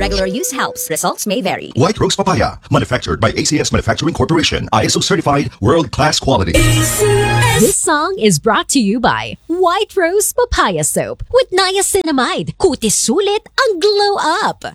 Regular use helps. Results may vary. White Rose Papaya, manufactured by ACS Manufacturing Corporation, ISO certified, world-class quality. This song is brought to you by White Rose Papaya Soap with niacinamide. Kutis sulit ang glow up.